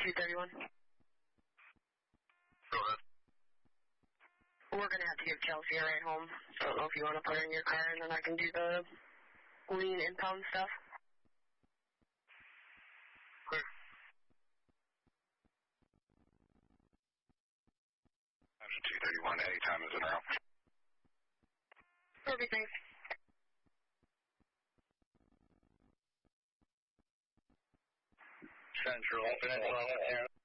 231. Go ahead. We're going to have to give Chelsea a ride home. So I don't know if you want to put her in your car and then I can do the lean impound stuff. Okay. 231, anytime is in route. Perfect, thanks. Central, Peninsula,